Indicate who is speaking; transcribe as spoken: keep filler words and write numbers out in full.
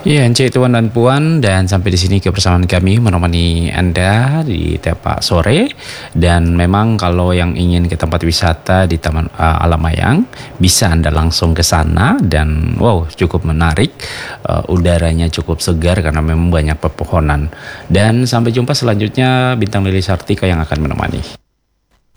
Speaker 1: Iya, Ence, Tuan dan Puan, dan sampai di sini kebersamaan kami menemani Anda di tepak sore. Dan memang kalau yang ingin ke tempat wisata di Taman uh, Alamayang, bisa Anda langsung ke sana dan wow, cukup menarik. Uh, udaranya cukup segar karena memang banyak pepohonan. Dan sampai jumpa selanjutnya Bintang Lili Sartika yang akan menemani.